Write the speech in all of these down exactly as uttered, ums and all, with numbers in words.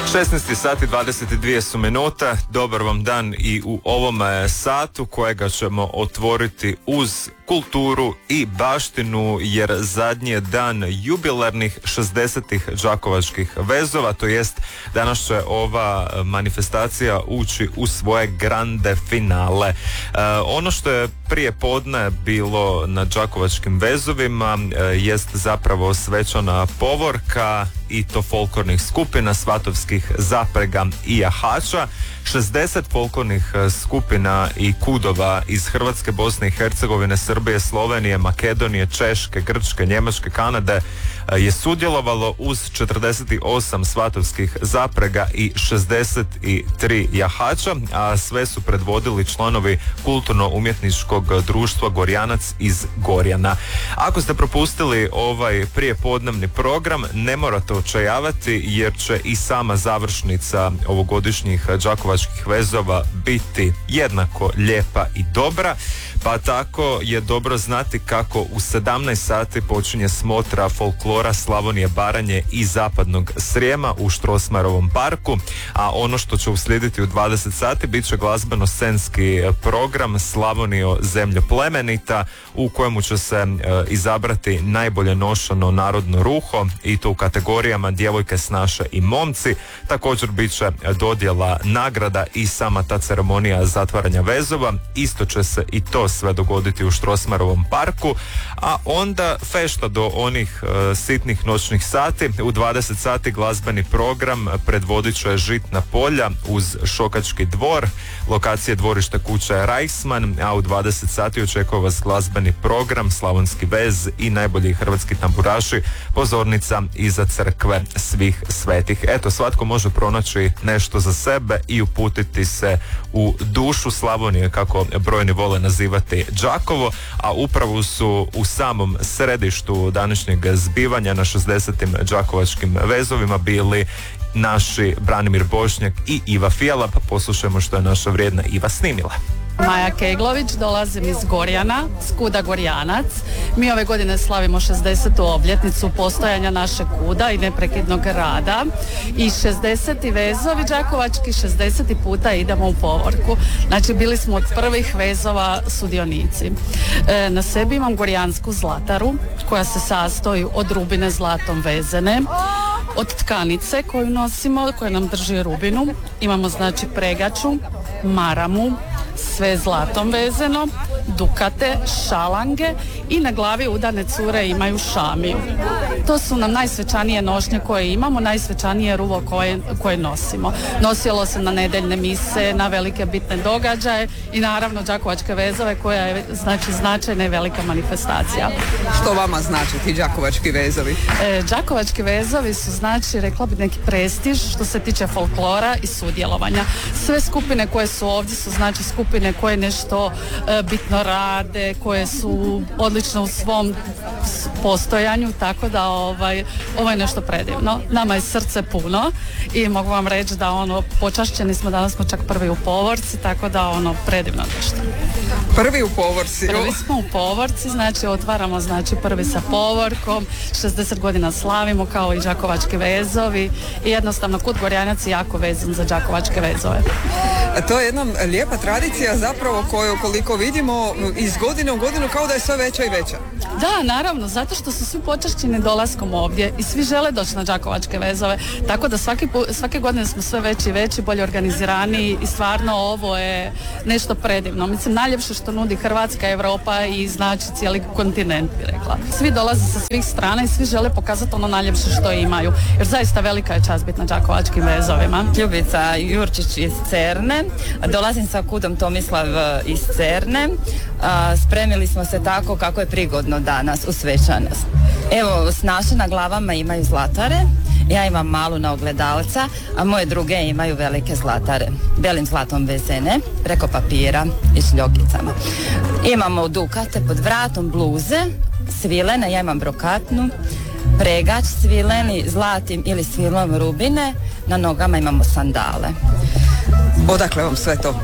šesnaest sati dvadeset dvije su minute. Dobar vam dan i u ovom satu kojega ćemo otvoriti uz kulturu i baštinu, jer zadnji je dan jubilarnih šezdesetih đakovačkih vezova, to jest danas će ova manifestacija ući u svoje grande finale. E, ono što je prije podne bilo na đakovačkim vezovima e, jest zapravo svečana povorka i to folklornih skupina, svatovskih zaprega i jahača. šezdeset folklornih skupina i kudova iz Hrvatske, Bosne i Hercegovine, Srbije, Slovenije, Makedonije, Češke, Grčke, Njemačke, Kanade je sudjelovalo uz četrdeset osam svatovskih zaprega i šezdeset tri jahača, a sve su predvodili članovi kulturno-umjetničkog društva Gorjanac iz Gorjana. Ako ste propustili ovaj prijepodnevni program, ne morate očajavati, jer će i sama završnica ovogodišnjih đakovačkih vezova biti jednako lijepa i dobra, pa tako je dobro znati kako u sedamnaest sati počinje smotra folklora Slavonije, Baranje i Zapadnog Srijema u Strossmayerovom parku, a ono što će uslijediti u dvadeset sati bit će glazbeno-scenski program Slavonijo zemljo plemenita, u kojemu će se e, izabrati najbolje nošeno narodno ruho, i to u kategorijama djevojke, snaše i momci. Također bit će dodjela nagrada i sama ta ceremonija zatvaranja vezova. Isto će se i to sve dogoditi u Strossmayerovom parku, a onda fešta do onih e, sitnih noćnih sati. U dvadeset sati glazbeni program predvodit će Žitna polja uz Šokački dvor, lokacije dvorište kuće Reichsmann, a u dvadeset sati očekuje vas glazbeni program Slavonski vez i najbolji hrvatski tamburaši, pozornica iza crkve svih svetih. Eto, svatko može pronaći nešto za sebe i uputiti se u dušu Slavonije, kako brojni vole nazivati Đakovo, a upravo su u samom središtu današnjeg zbivanja na šezdesetim đakovačkim vezovima bili naši Branimir Bošnjak i Iva Fijala, pa poslušajmo što je naša vrijedna Iva snimila. Maja Keglović, dolazim iz Gorjana, s kuda Gorjanac. Mi ove godine slavimo šezdesetu obljetnicu postojanja našeg kuda i neprekidnog rada. I šezdeseti vezovi đakovački, šezdeset puta idemo u povorku. Znači, bili smo od prvih vezova sudionici. E, na sebi imam gorjansku zlataru, koja se sastoji od rubine zlatom vezene, od tkanice koju nosimo, koja nam drži rubinu. Imamo znači pregaču, maramu, sve zlatom vezeno, dukate, šalange i na glavi udane cure imaju šamiju. To su nam najsvečanije nošnje koje imamo, najsvečanije ruvo koje, koje nosimo. Nosilo se na nedeljne mise, na velike bitne događaje i naravno đakovačke vezove, koja je znači značajna i velika manifestacija. Što vama znači ti đakovački vezovi? E, đakovački vezovi su znači, rekla bi, neki prestiž što se tiče folklora i sudjelovanja. Sve skupine koje su ovdje su znači skupine koje nešto e, bitno rade, koje su odlično u svom postojanju, tako da ovaj, ovo je nešto predivno. Nama je srce puno i mogu vam reći da ono, počašćeni smo, danas smo čak prvi u povorci, tako da ono, predivno nešto. Prvi u povorci? Prvi smo u povorci, znači otvaramo znači prvi sa povorkom, šezdeset godina slavimo kao i đakovački vezovi i jednostavno kud Gorjanac je jako vezan za đakovačke vezove. To je jedna lijepa tradicija zapravo koju, koliko vidimo, iz godine u godinu kao da je sve veća i veća. Da, naravno, zato što su svi počašćeni dolaskom ovdje i svi žele doći na đakovačke vezove, tako da svaki, svake godine smo sve veći i veći, bolje organizirani i stvarno ovo je nešto predivno. Mislim, najljepše što nudi Hrvatska, Europa i znači cijeli kontinent, bi rekla. Svi dolaze sa svih strana i svi žele pokazati ono najljepše što imaju, jer zaista velika je čast biti na đakovačkim vezovima. Ljubica Jurčić iz Cerne, dolazim sa kudom Tomislav iz Cerne. Spremili smo se tako kako je prigodno danas u svečanost. Evo, snaše na glavama imaju zlatare, ja imam malu na ogledalca, a moje druge imaju velike zlatare, belim zlatom vezene, preko papira i šljokicama. Imamo dukate pod vratom, bluze, svilene, ja imam brokatnu, pregač svileni, zlatim ili svilom rubine, na nogama imamo sandale. Odakle vam sve to?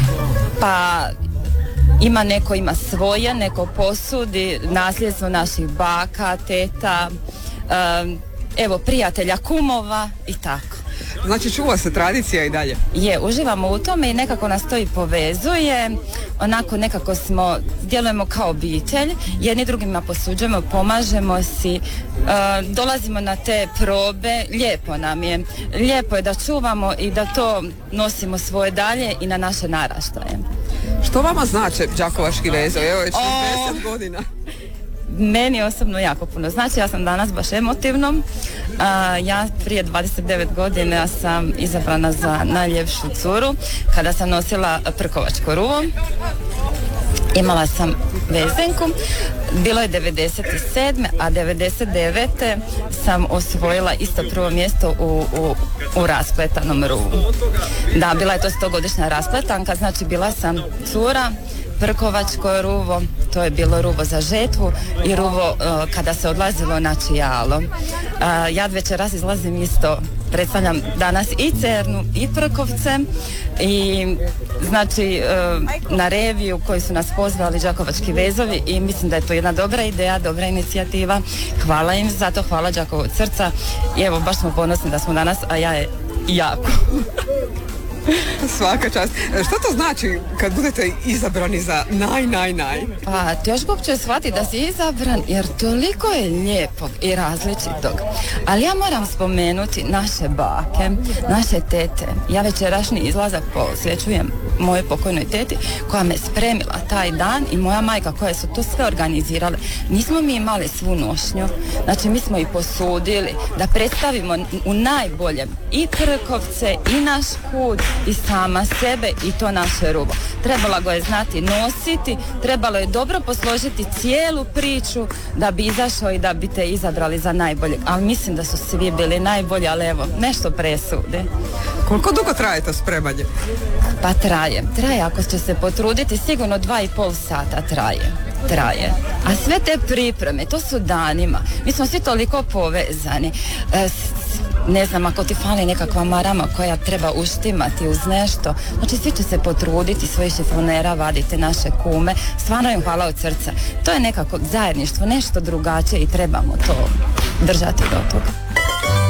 Pa ima neko ima svoje, neko posudi, nasljedstvo naših baka, teta, um, evo prijatelja, kumova i tako. Znači čuva se tradicija i dalje. Je, uživamo u tome i nekako nas to i povezuje, onako nekako smo, djelujemo kao obitelj, jedni drugima posuđujemo, pomažemo si, e, dolazimo na te probe, lijepo nam je, lijepo je da čuvamo i da to nosimo svoje dalje i na naše naraštaje. Što vama znače đakovački vezovi? Evo već šezdeset godina. Meni osobno jako puno znači, ja sam danas baš emotivno. A, ja prije dvadeset devet godina sam izabrana za najljepšu curu kada sam nosila prkovačko ruvo. Imala sam vezenku, bilo je devedeset sedme a devedeset devete sam osvojila isto prvo mjesto u, u, u raspletanom ruvu. Da, bila je to stogodišnja raspletanka, znači bila sam cura, prkovačko ruvo, to je bilo ruvo za žetvu i ruvo uh, kada se odlazilo na čijalo. Uh, ja večeras izlazim isto, predstavljam danas i Cernu i Prkovce i znači uh, na reviju koji su nas pozvali đakovački vezovi i mislim da je to jedna dobra ideja, dobra inicijativa. Hvala im za to, hvala Đakovo od srca i evo baš smo ponosni da smo danas, a ja je jako. Svaka čast. Što to znači kad budete izabrani za naj, naj, naj? Pa teško uopće shvatiti da si izabran jer toliko je lijepog i različitog. Ali ja moram spomenuti naše bake, naše tete. Ja večerašnji izlazak posvećujem mojoj pokojnoj teti koja me spremila taj dan i moja majka koja su to sve organizirale. Nismo mi imali svu nošnju, znači mi smo i posudili da predstavimo u najboljem i Prkovce i naš kud i sama sebe i to naše ruvo. Trebalo ga je znati nositi, trebalo je dobro posložiti cijelu priču da bi izašao i da bi te izabrali za najboljeg. Ali mislim da su svi bili najbolji, ali evo, nešto presude. Koliko dugo traje to spremanje? Pa traje. Traje, ako će se potruditi, sigurno dva i pol sata traje. Traje. A sve te pripreme, to su danima. Mi smo svi toliko povezani. E, ne znam, ako ti fali nekakva marama koja treba uštimati uz nešto, znači svi će se potruditi, svojih šifonera vadite naše kume, stvarno im hvala od srca. To je nekako zajedništvo, nešto drugačije i trebamo to držati do toga.